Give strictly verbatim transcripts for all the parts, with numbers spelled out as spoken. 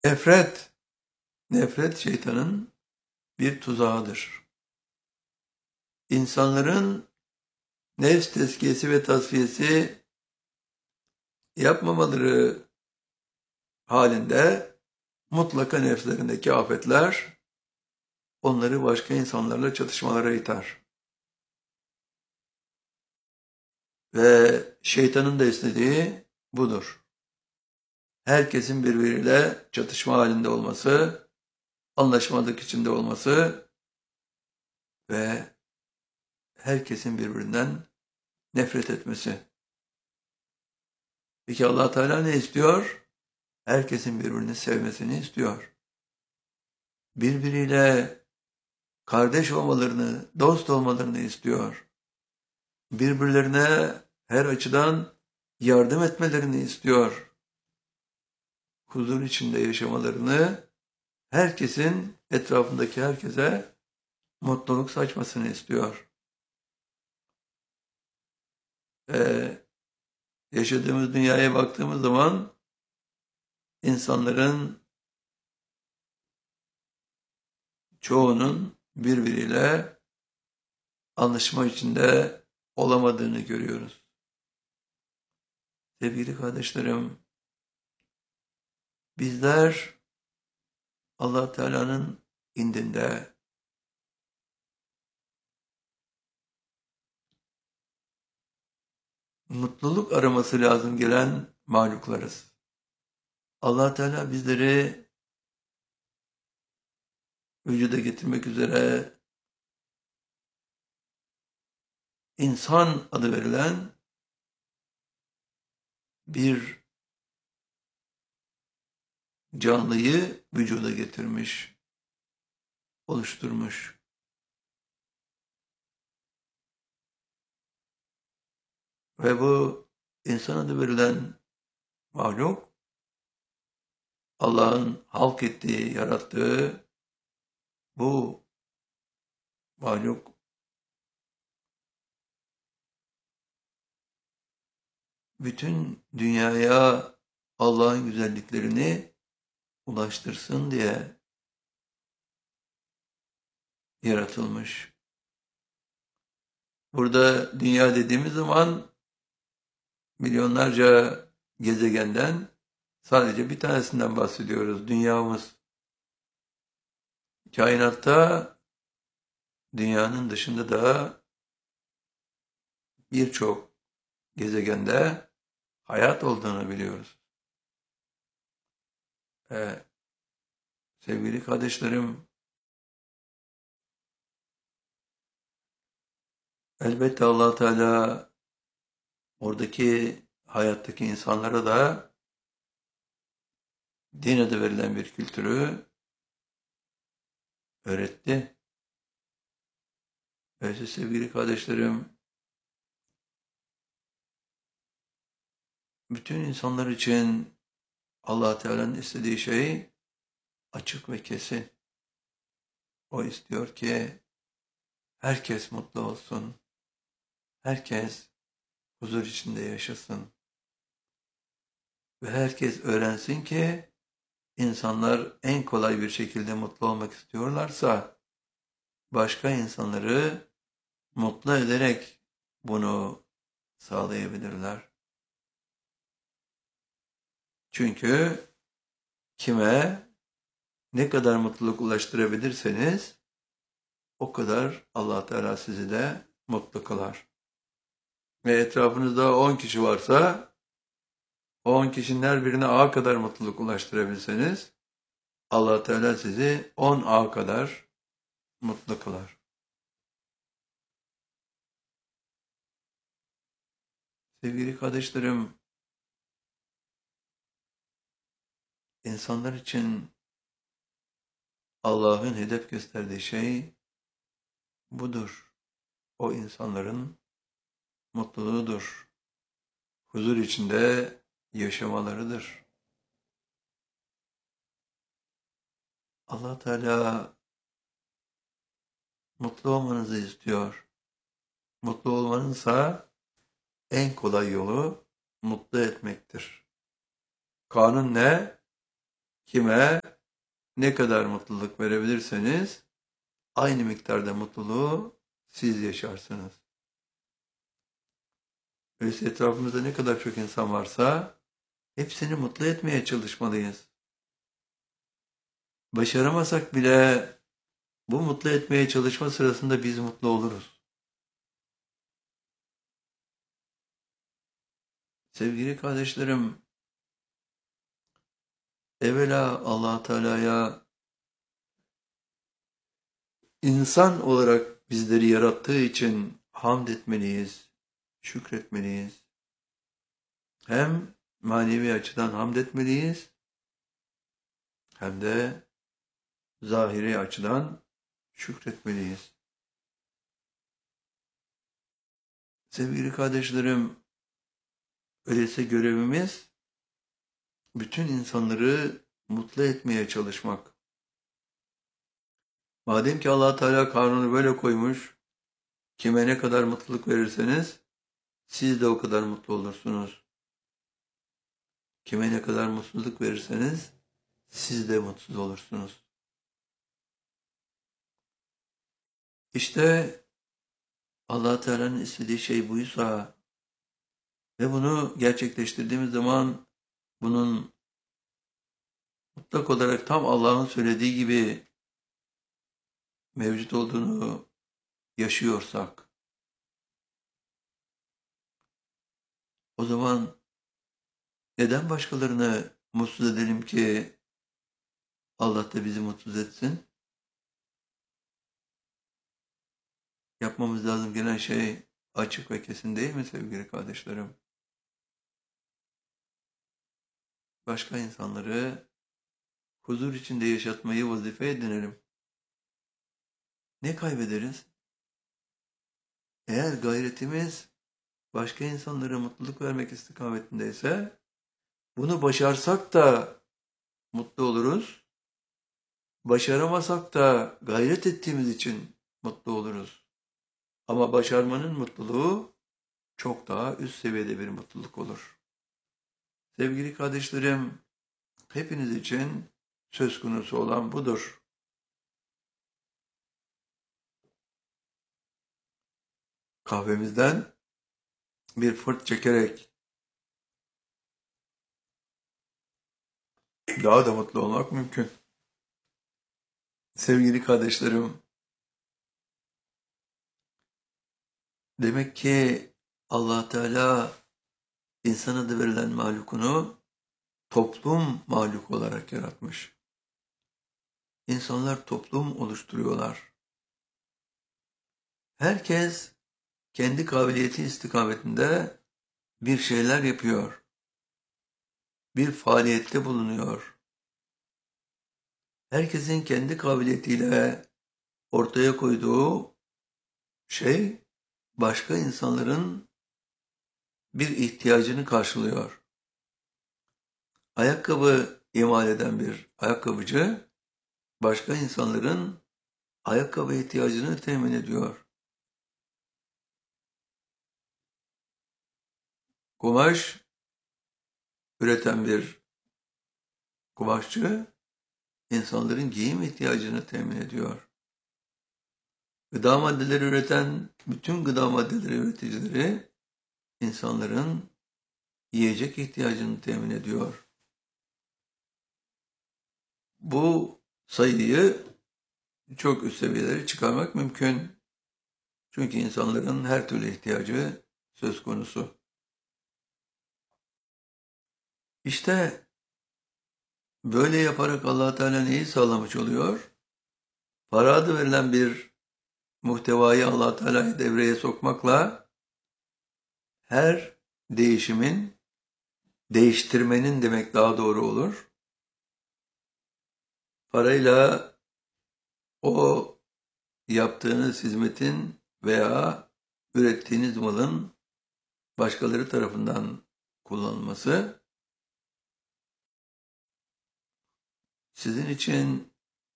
Nefret, nefret şeytanın bir tuzağıdır. İnsanların nefs tezkiyesi ve tasfiyesi yapmamaları halinde mutlaka nefslerindeki afetler onları başka insanlarla çatışmalara iter. Ve şeytanın da istediği budur. Herkesin birbiriyle çatışma halinde olması, anlaşmazlık içinde olması ve herkesin birbirinden nefret etmesi. Peki Allah Teala ne istiyor? Herkesin birbirini sevmesini istiyor. Birbiriyle kardeş olmalarını, dost olmalarını istiyor. Birbirlerine her açıdan yardım etmelerini istiyor. Huzur içinde yaşamalarını, herkesin, etrafındaki herkese mutluluk saçmasını istiyor. Ee, yaşadığımız dünyaya baktığımız zaman insanların çoğunun birbiriyle anlaşma içinde olamadığını görüyoruz. Sevgili kardeşlerim, bizler Allah Teala'nın indinde mutluluk araması lazım gelen mahluklarız. Allah Teala bizleri vücuda getirmek üzere insan adı verilen bir canlıyı vücuda getirmiş, oluşturmuş. Ve bu insan adı verilen mahluk, Allah'ın halk ettiği, yarattığı bu mahluk bütün dünyaya Allah'ın güzelliklerini ulaştırsın diye yaratılmış. Burada dünya dediğimiz zaman milyonlarca gezegenden sadece bir tanesinden bahsediyoruz. Dünyamız. Kainatta dünyanın dışında da birçok gezegende hayat olduğunu biliyoruz. Ee, sevgili kardeşlerim, elbette Allah Teala oradaki hayattaki insanlara da din adı verilen bir kültürü öğretti. Öyleyse sevgili kardeşlerim, bütün insanlar için Allah Teala'nın istediği şey açık ve kesin. O istiyor ki herkes mutlu olsun. Herkes huzur içinde yaşasın. Ve herkes öğrensin ki insanlar en kolay bir şekilde mutlu olmak istiyorlarsa başka insanları mutlu ederek bunu sağlayabilirler. Çünkü kime ne kadar mutluluk ulaştırabilirseniz o kadar Allah Teala sizi de mutlu kılar. Ve etrafınızda on kişi varsa o on kişinin her birine A kadar mutluluk ulaştırabilseniz Allah Teala sizi on A kadar mutlu kılar. Sevgili kardeşlerim, insanlar için Allah'ın hedef gösterdiği şey budur. O insanların mutluluğudur. Huzur içinde yaşamalarıdır. Allah Teala mutlu olmanızı istiyor. Mutlu olmanınsa en kolay yolu mutlu etmektir. Kanun ne? Kime ne kadar mutluluk verebilirseniz aynı miktarda mutluluğu siz yaşarsınız. Öyleyse etrafımızda ne kadar çok insan varsa hepsini mutlu etmeye çalışmalıyız. Başaramasak bile bu mutlu etmeye çalışma sırasında biz mutlu oluruz. Sevgili kardeşlerim, evvela Allah Teala'ya insan olarak bizleri yarattığı için hamd etmeliyiz, şükretmeliyiz. Hem manevi açıdan hamd etmeliyiz, hem de zahiri açıdan şükretmeliyiz. Sevgili kardeşlerim, öyleyse görevimiz bütün insanları mutlu etmeye çalışmak. Madem ki Allah Teala kanunu böyle koymuş, kime ne kadar mutluluk verirseniz siz de o kadar mutlu olursunuz. Kime ne kadar mutluluk verirseniz siz de mutsuz olursunuz. İşte Allah Teala'nın istediği şey buysa ve bunu gerçekleştirdiğimiz zaman bunun mutlak olarak tam Allah'ın söylediği gibi mevcut olduğunu yaşıyorsak, o zaman neden başkalarını mutsuz edelim ki Allah da bizi mutsuz etsin? Yapmamız lazım gelen şey açık ve kesin değil mi sevgili kardeşlerim? Başka insanları huzur içinde yaşatmayı vazife edinelim. Ne kaybederiz? Eğer gayretimiz başka insanlara mutluluk vermek istikametindeyse, bunu başarsak da mutlu oluruz. Başaramasak da gayret ettiğimiz için mutlu oluruz. Ama başarmanın mutluluğu çok daha üst seviyede bir mutluluk olur. Sevgili kardeşlerim, hepiniz için söz konusu olan budur. Kahvemizden bir fırt çekerek daha da mutlu olmak mümkün. Sevgili kardeşlerim, demek ki Allah Teala insana da verilen mahlukunu toplum mahluk olarak yaratmış. İnsanlar toplum oluşturuyorlar. Herkes kendi kabiliyeti istikametinde bir şeyler yapıyor. Bir faaliyette bulunuyor. Herkesin kendi kabiliyetiyle ortaya koyduğu şey başka insanların bir ihtiyacını karşılıyor. Ayakkabı imal eden bir ayakkabıcı başka insanların ayakkabı ihtiyacını temin ediyor. Kumaş üreten bir kumaşçı insanların giyim ihtiyacını temin ediyor. Gıda maddeleri üreten bütün gıda maddeleri üreticileri insanların yiyecek ihtiyacını temin ediyor. Bu sayıyı çok üst seviyelere çıkarmak mümkün. Çünkü insanların her türlü ihtiyacı söz konusu. İşte böyle yaparak Allah Teala neyi sağlamış oluyor? Para adı verilen bir muhtevayı Allah Teala'yı devreye sokmakla her değişimin, değiştirmenin demek daha doğru olur. Parayla o yaptığınız hizmetin veya ürettiğiniz malın başkaları tarafından kullanılması sizin için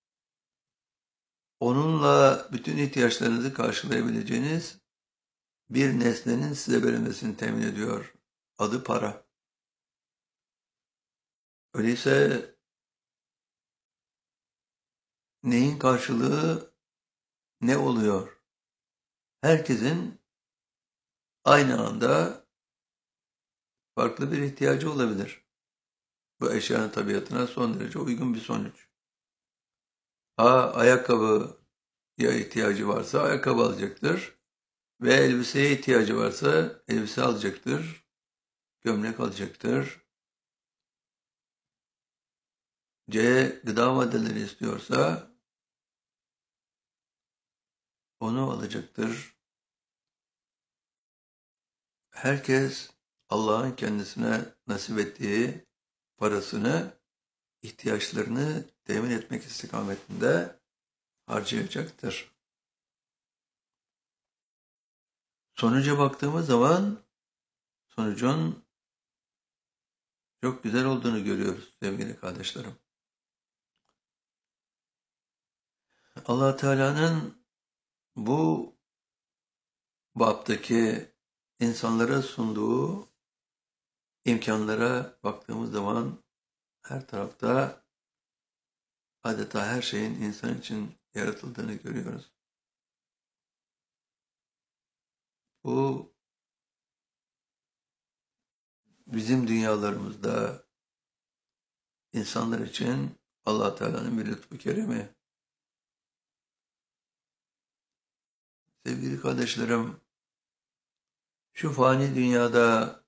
onunla bütün ihtiyaçlarınızı karşılayabileceğiniz bir nesnenin size verilmesini temin ediyor. Adı para. Öyleyse neyin karşılığı ne oluyor? Herkesin aynı anda farklı bir ihtiyacı olabilir. Bu eşyanın tabiatına son derece uygun bir sonuç. A, ayakkabıya ihtiyacı varsa ayakkabı alacaktır. Ve elbiseye ihtiyacı varsa elbise alacaktır. Gömlek alacaktır. C, gıda maddeleri istiyorsa onu alacaktır. Herkes Allah'ın kendisine nasip ettiği parasını, ihtiyaçlarını temin etmek istikametinde harcayacaktır. Sonuca baktığımız zaman sonucun çok güzel olduğunu görüyoruz sevgili kardeşlerim. Allah Teala'nın bu baptaki insanlara sunduğu imkanlara baktığımız zaman her tarafta adeta her şeyin insan için yaratıldığını görüyoruz. Bu bizim dünyalarımızda insanlar için Allah Teala'nın bir lütfu keremi. Sevgili kardeşlerim, şu fani dünyada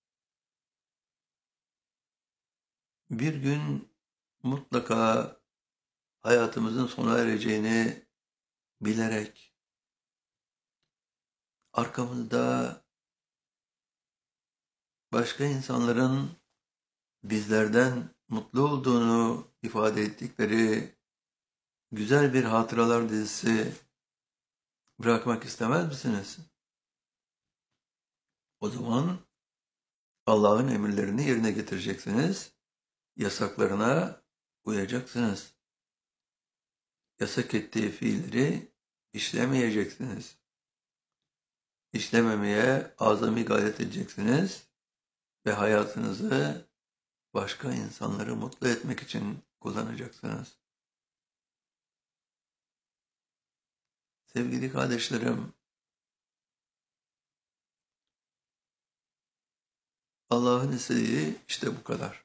bir gün mutlaka hayatımızın sona ereceğini bilerek arkamızda başka insanların bizlerden mutlu olduğunu ifade ettikleri güzel bir hatıralar dizisi bırakmak istemez misiniz? O zaman Allah'ın emirlerini yerine getireceksiniz, yasaklarına uyacaksınız. Yasak ettiği fiilleri işlemeyeceksiniz. İşlememeye azami gayret edeceksiniz ve hayatınızı başka insanları mutlu etmek için kullanacaksınız. Sevgili kardeşlerim, Allah'ın istediği işte bu kadar.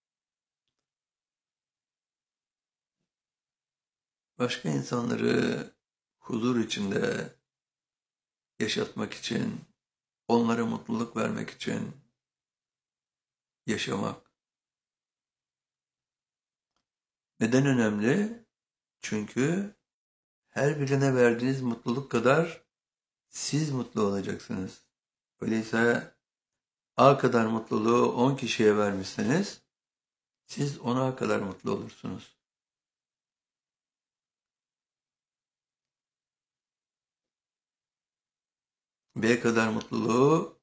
Başka insanları huzur içinde yaşatmak için, onlara mutluluk vermek için yaşamak. Neden önemli? Çünkü her birine verdiğiniz mutluluk kadar siz mutlu olacaksınız. Öyleyse A kadar mutluluğu on kişiye vermişseniz siz ona kadar mutlu olursunuz. B kadar mutluluğu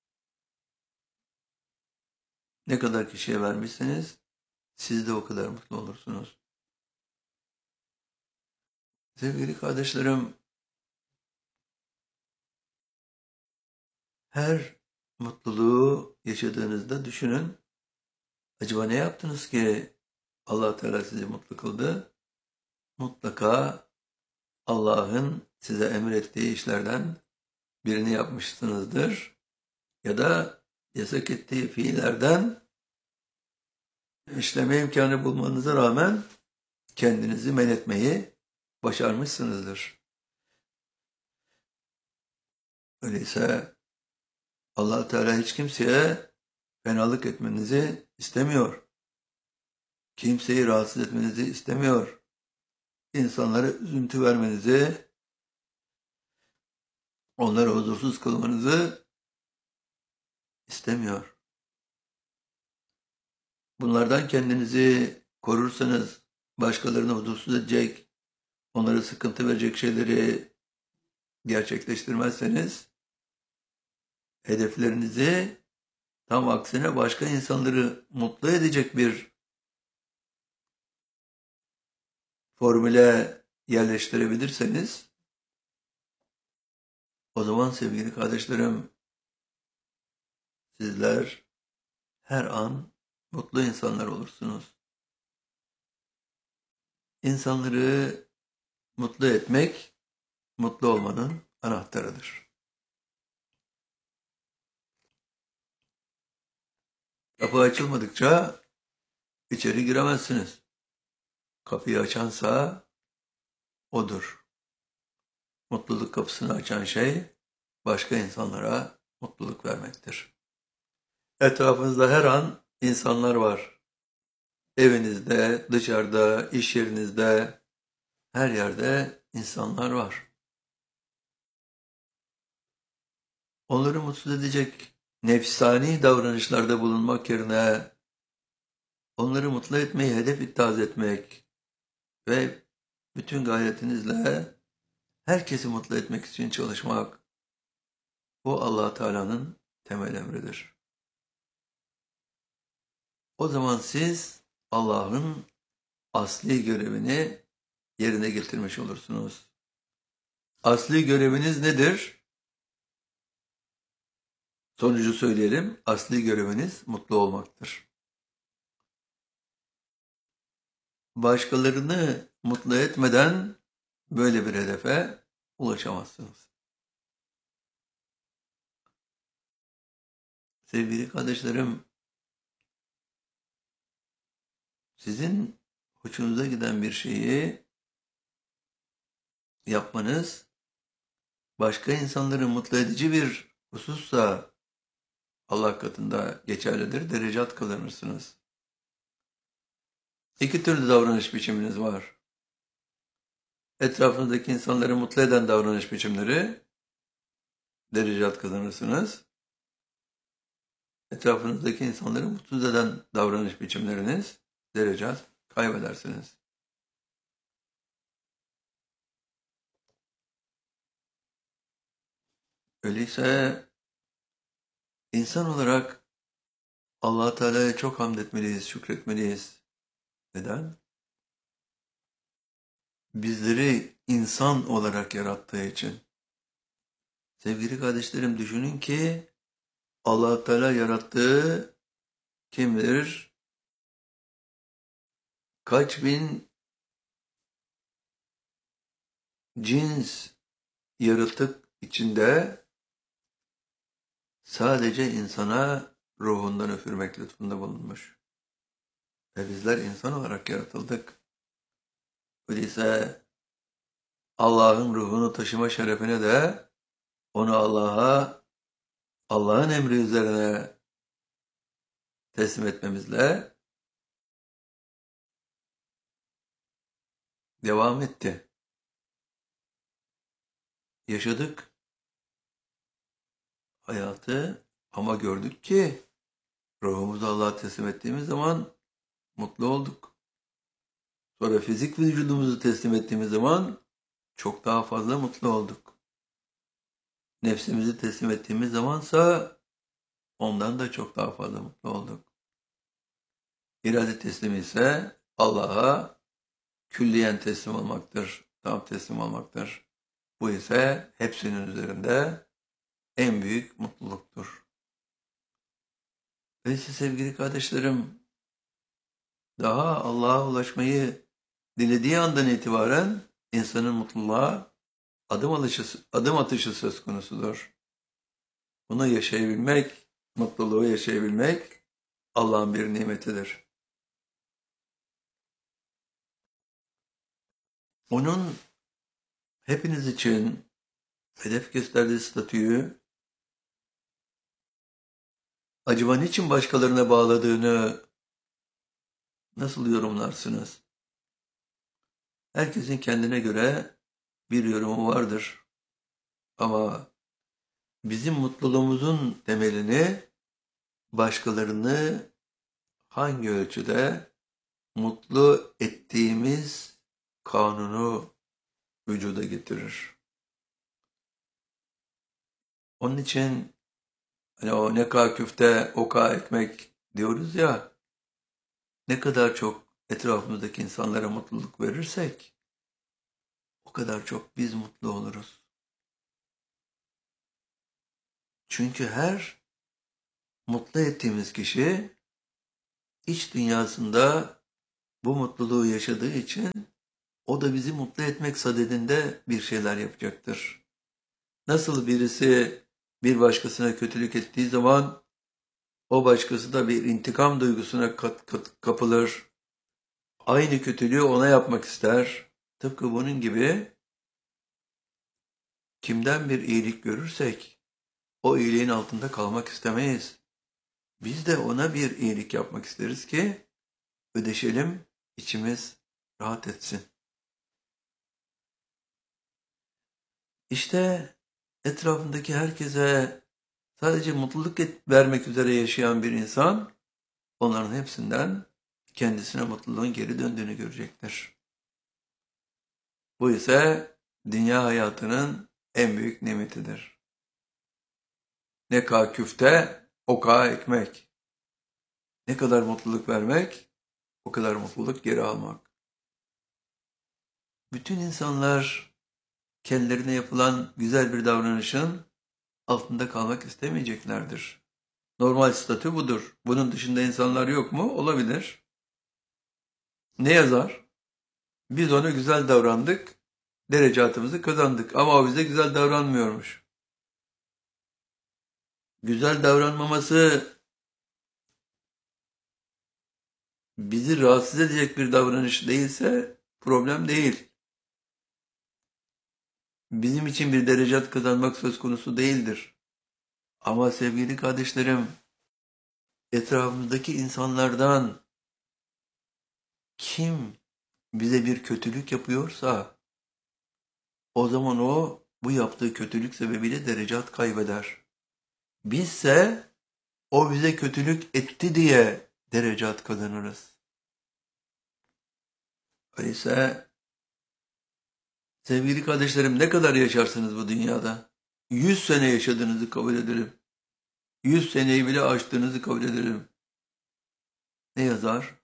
ne kadar kişiye vermişseniz siz de o kadar mutlu olursunuz. Sevgili kardeşlerim, her mutluluğu yaşadığınızda düşünün. Acaba ne yaptınız ki Allah Teala sizi mutlu kıldı? Mutlaka Allah'ın size emrettiği işlerden birini yapmışsınızdır. Ya da yasak ettiği fiillerden işleme imkanı bulmanıza rağmen kendinizi men etmeyi başarmışsınızdır. Öyleyse Allah Teala hiç kimseye fenalık etmenizi istemiyor. Kimseyi rahatsız etmenizi istemiyor. İnsanlara üzüntü vermenizi, onları huzursuz kılmanızı istemiyor. Bunlardan kendinizi korursanız, başkalarını huzursuz edecek, onlara sıkıntı verecek şeyleri gerçekleştirmezseniz, hedeflerinizi tam aksine başka insanları mutlu edecek bir formüle yerleştirebilirseniz, o zaman sevgili kardeşlerim, sizler her an mutlu insanlar olursunuz. İnsanları mutlu etmek, mutlu olmanın anahtarıdır. Kapı açılmadıkça içeri giremezsiniz. Kapıyı açansa odur. Mutluluk kapısını açan şey başka insanlara mutluluk vermektir. Etrafınızda her an insanlar var. Evinizde, dışarıda, iş yerinizde, her yerde insanlar var. Onları mutsuz edecek nefsani davranışlarda bulunmak yerine onları mutlu etmeyi hedef ittihaz etmek ve bütün gayretinizle herkesi mutlu etmek için çalışmak, bu Allah Teala'nın temel emridir. O zaman siz Allah'ın asli görevini yerine getirmiş olursunuz. Asli göreviniz nedir? Sonucu söyleyelim. Asli göreviniz mutlu olmaktır. Başkalarını mutlu etmeden böyle bir hedefe ulaşamazsınız. Sevgili kardeşlerim, sizin hoşunuza giden bir şeyi yapmanız başka insanları mutlu edici bir husussa Allah katında geçerlidir, derecat kazanırsınız. İki türlü davranış biçiminiz var. Etrafınızdaki insanları mutlu eden davranış biçimleri, derecat kazanırsınız. Etrafınızdaki insanları mutsuz eden davranış biçimleriniz, derecat kaybedersiniz. Öyleyse insan olarak Allah Teala'ya çok hamd etmeliyiz, şükretmeliyiz. Neden? Bizleri insan olarak yarattığı için. Sevgili kardeşlerim, düşünün ki Allah Teala yarattığı kim bilir kaç bin cins yaratık içinde sadece insana ruhundan üfürmek lütfunda bulunmuş. Ve bizler insan olarak yaratıldık. Öyleyse Allah'ın ruhunu taşıma şerefine de onu Allah'a, Allah'ın emri üzerine teslim etmemizle devam etti. Yaşadık hayatı ama gördük ki ruhumuzu Allah'a teslim ettiğimiz zaman mutlu olduk. Sonra fizik vücudumuzu teslim ettiğimiz zaman çok daha fazla mutlu olduk. Nefsimizi teslim ettiğimiz zamansa ondan da çok daha fazla mutlu olduk. İrade teslimi ise Allah'a külliyen teslim olmaktır, tam teslim olmaktır. Bu ise hepsinin üzerinde en büyük mutluluktur. Öyleyse sevgili kardeşlerim, daha Allah'a ulaşmayı dilediği andan itibaren insanın mutluluğa adım atışı, adım atışı söz konusudur. Bunu yaşayabilmek, mutluluğu yaşayabilmek Allah'ın bir nimetidir. Onun hepiniz için hedef gösterdiği statüyü acaba niçin başkalarına bağladığını nasıl yorumlarsınız? Herkesin kendine göre bir yorumu vardır. Ama bizim mutluluğumuzun temelini başkalarını hangi ölçüde mutlu ettiğimiz kanunu vücuda getirir. Onun için hani o ne kadar küfte, o kadar ekmek diyoruz ya, ne kadar çok etrafımızdaki insanlara mutluluk verirsek o kadar çok biz mutlu oluruz. Çünkü her mutlu ettiğimiz kişi iç dünyasında bu mutluluğu yaşadığı için o da bizi mutlu etmek sadedinde bir şeyler yapacaktır. Nasıl birisi bir başkasına kötülük ettiği zaman o başkası da bir intikam duygusuna kat, kat, kapılır. Aynı kötülüğü ona yapmak ister. Tıpkı bunun gibi kimden bir iyilik görürsek o iyiliğin altında kalmak istemeyiz. Biz de ona bir iyilik yapmak isteriz ki ödeşelim, içimiz rahat etsin. İşte etrafındaki herkese sadece mutluluk vermek üzere yaşayan bir insan, onların hepsinden kendisine mutluluğun geri döndüğünü görecektir. Bu ise dünya hayatının en büyük nimetidir. Ne kadar küfte, o kadar ekmek. Ne kadar mutluluk vermek, o kadar mutluluk geri almak. Bütün insanlar kendilerine yapılan güzel bir davranışın altında kalmak istemeyeceklerdir. Normal statü budur. Bunun dışında insanlar yok mu? Olabilir. Ne yazar? Biz ona güzel davrandık, derecatımızı kazandık ama o bize güzel davranmıyormuş. Güzel davranmaması bizi rahatsız edecek bir davranış değilse problem değil. Bizim için bir derecat kazanmak söz konusu değildir. Ama sevgili kardeşlerim, etrafımızdaki insanlardan kim bize bir kötülük yapıyorsa, o zaman o bu yaptığı kötülük sebebiyle derecat kaybeder. Bizse o bize kötülük etti diye derecat kazanırız. Öyleyse sevgili kardeşlerim, ne kadar yaşarsınız bu dünyada? Yüz sene yaşadığınızı kabul ederim. Yüz seneyi bile aştığınızı kabul ederim. Ne yazar?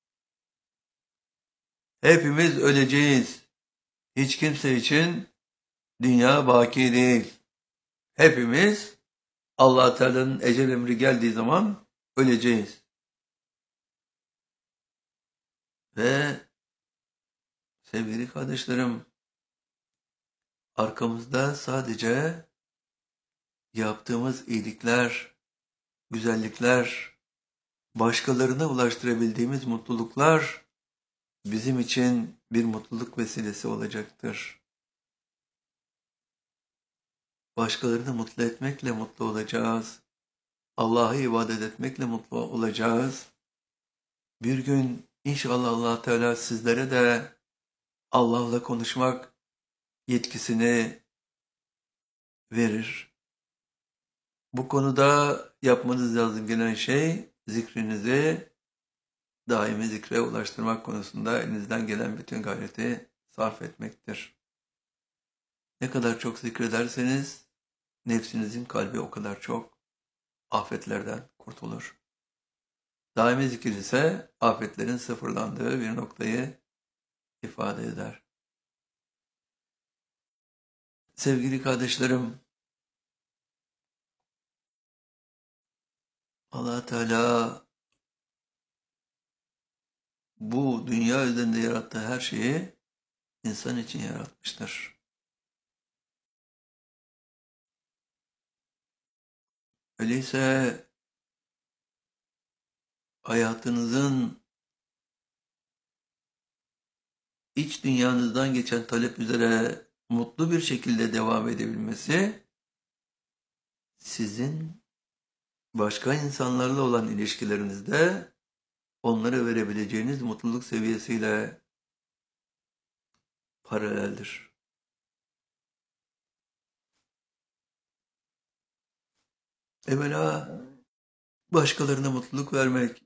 Hepimiz öleceğiz. Hiç kimse için dünya baki değil. Hepimiz Allah Teala'nın ecel emri geldiği zaman öleceğiz. Ve sevgili kardeşlerim, arkamızda sadece yaptığımız iyilikler, güzellikler, başkalarına ulaştırabildiğimiz mutluluklar bizim için bir mutluluk vesilesi olacaktır. Başkalarını mutlu etmekle mutlu olacağız. Allah'a ibadet etmekle mutlu olacağız. Bir gün inşallah Allah Teala sizlere de Allah'la konuşmak yetkisini verir. Bu konuda yapmanız lazım gelen şey zikrinizi daimi zikre ulaştırmak konusunda elinizden gelen bütün gayreti sarf etmektir. Ne kadar çok zikrederseniz nefsinizin kalbi o kadar çok afetlerden kurtulur. Daimi zikir ise afetlerin sıfırlandığı bir noktayı ifade eder. Sevgili kardeşlerim, Allah Teala bu dünya üzerinde yarattığı her şeyi insan için yaratmıştır. Öyleyse hayatınızın iç dünyanızdan geçen talep üzere mutlu bir şekilde devam edebilmesi, sizin başka insanlarla olan ilişkilerinizde onlara verebileceğiniz mutluluk seviyesiyle paraleldir. Evvela başkalarına mutluluk vermek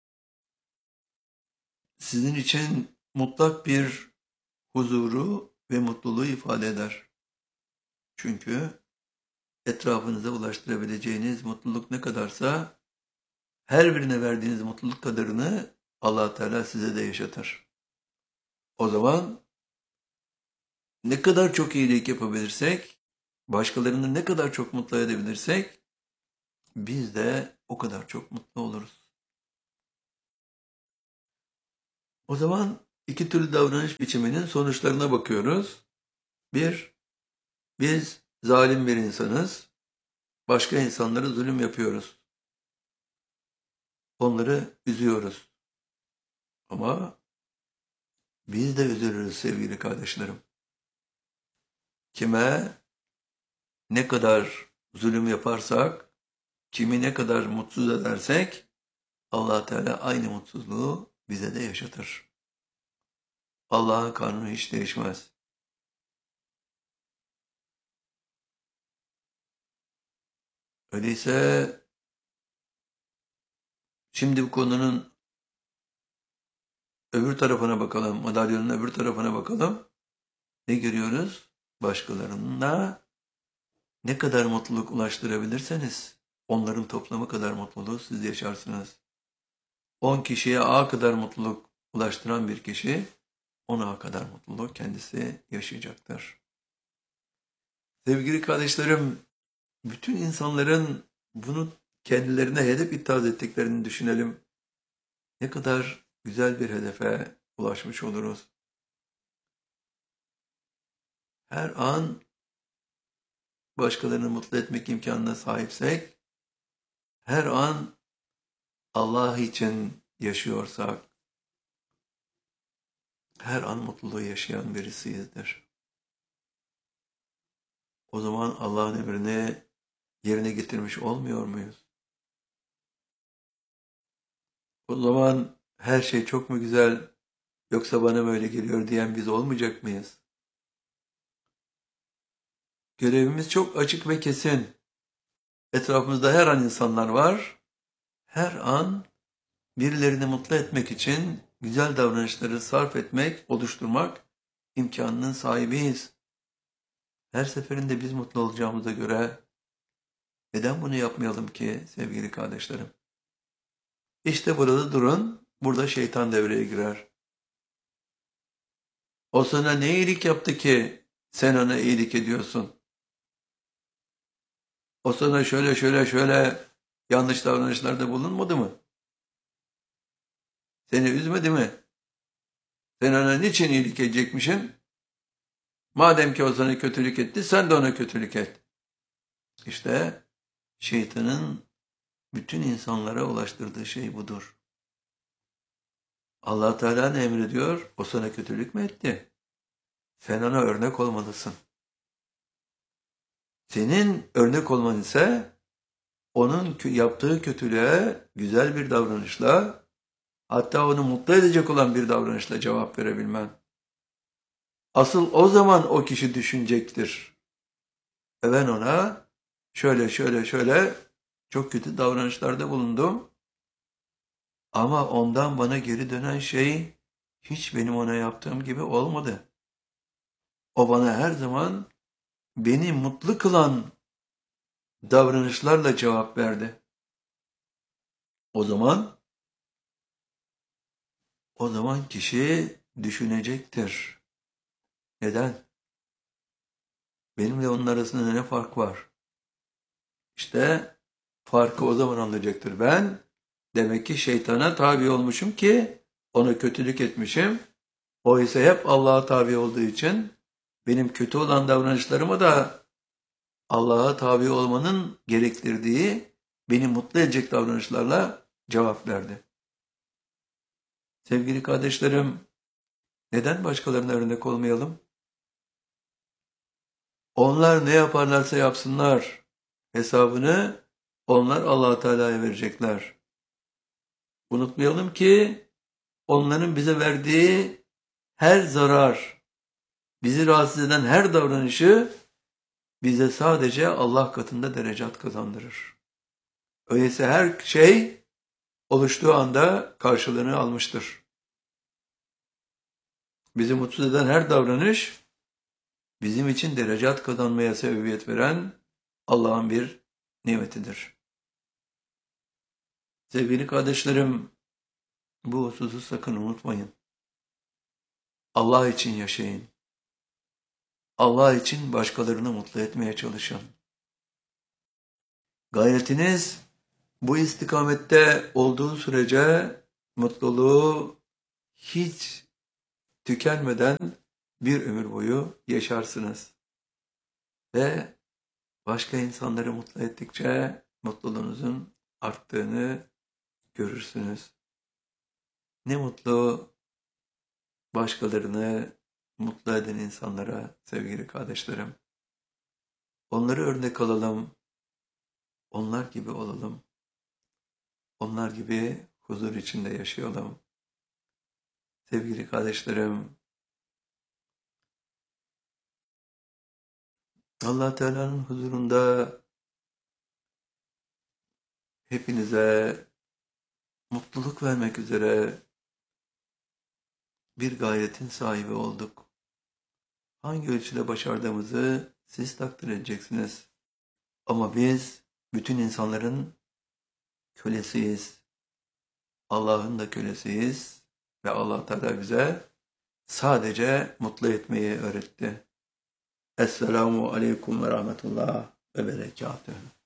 sizin için mutlak bir huzuru ve mutluluğu ifade eder. Çünkü etrafınıza ulaştırabileceğiniz mutluluk ne kadarsa her birine verdiğiniz mutluluk kadarını Allah Teala size de yaşatır. O zaman ne kadar çok iyilik yapabilirsek, başkalarını ne kadar çok mutlu edebilirsek biz de o kadar çok mutlu oluruz. O zaman İki türlü davranış biçiminin sonuçlarına bakıyoruz. Bir, biz zalim bir insanız. Başka insanlara zulüm yapıyoruz. Onları üzüyoruz. Ama biz de üzülürüz sevgili kardeşlerim. Kime ne kadar zulüm yaparsak, kimi ne kadar mutsuz edersek, Allah Teala aynı mutsuzluğu bize de yaşatır. Allah'ın kanunu hiç değişmez. Öyleyse şimdi bu konunun öbür tarafına bakalım, madalyonun öbür tarafına bakalım. Ne görüyoruz? Başkalarına ne kadar mutluluk ulaştırabilirseniz, onların toplamı kadar mutluluğu siz yaşarsınız. on kişiye A kadar mutluluk ulaştıran bir kişi, on A kadar mutluluğu kendisi yaşayacaktır. Sevgili kardeşlerim, bütün insanların bunu kendilerine hedef itaat ettiklerini düşünelim. Ne kadar güzel bir hedefe ulaşmış oluruz. Her an başkalarını mutlu etmek imkanına sahipsek, her an Allah için yaşıyorsak, her an mutluluğu yaşayan birisiyizdir. O zaman Allah'ın emrini yerine getirmiş olmuyor muyuz? O zaman her şey çok mu güzel, yoksa bana mı öyle geliyor diyen biz olmayacak mıyız? Görevimiz çok açık ve kesin. Etrafımızda her an insanlar var. Her an birilerini mutlu etmek için güzel davranışları sarf etmek, oluşturmak imkanının sahibiyiz. Her seferinde biz mutlu olacağımıza göre neden bunu yapmayalım ki sevgili kardeşlerim? İşte burada durun, burada şeytan devreye girer. O sana ne iyilik yaptı ki sen ona iyilik ediyorsun? O sana şöyle şöyle şöyle yanlış davranışlarda bulunmadı mı? Seni üzmedi mi? Sen ona niçin iyilik edecekmişsin? Madem ki o sana kötülük etti, sen de ona kötülük et. İşte şeytanın bütün insanlara ulaştırdığı şey budur. Allah Teala ne emrediyor? O sana kötülük mü etti? Sen ona örnek olmalısın. Senin örnek olman ise onun yaptığı kötülüğe güzel bir davranışla, hatta onu mutlu edecek olan bir davranışla cevap verebilmen. Asıl o zaman o kişi düşünecektir. E ben ona şöyle şöyle şöyle çok kötü davranışlarda bulundum. Ama ondan bana geri dönen şey hiç benim ona yaptığım gibi olmadı. O bana her zaman beni mutlu kılan davranışlarla cevap verdi. O zaman o zaman kişi düşünecektir. Neden? Benimle onun arasında ne fark var? İşte farkı o zaman anlayacaktır. Ben demek ki şeytana tabi olmuşum ki ona kötülük etmişim. O ise hep Allah'a tabi olduğu için benim kötü olan davranışlarıma da Allah'a tabi olmanın gerektirdiği beni mutlu edecek davranışlarla cevap verdi. Sevgili kardeşlerim, neden başkalarına örnek olmayalım? Onlar ne yaparlarsa yapsınlar, hesabını onlar Allah Teala'ya verecekler. Unutmayalım ki onların bize verdiği her zarar, bizi rahatsız eden her davranışı bize sadece Allah katında derecat kazandırır. Öyleyse her şey oluştuğu anda karşılığını almıştır. Bizi mutsuz eden her davranış bizim için derecat kazanmaya sebebiyet veren Allah'ın bir nimetidir. Sevgili kardeşlerim, bu hususu sakın unutmayın. Allah için yaşayın. Allah için başkalarını mutlu etmeye çalışın. Gayretiniz bu istikamette olduğu sürece mutluluğu hiç tükenmeden bir ömür boyu yaşarsınız. Ve başka insanları mutlu ettikçe mutluluğunuzun arttığını görürsünüz. Ne mutlu başkalarını mutlu eden insanlara sevgili kardeşlerim. Onları örnek alalım, onlar gibi olalım, onlar gibi huzur içinde yaşayalım. Sevgili kardeşlerim, Allah Teala'nın huzurunda hepinize mutluluk vermek üzere bir gayretin sahibi olduk. Hangi ölçüde başardığımızı siz takdir edeceksiniz. Ama biz bütün insanların kölesiyiz. Allah'ın da kölesiyiz ve Allah Teala bize sadece mutlu etmeyi öğretti. Esselamu aleyküm ve rahmetullah ve berekatuhu.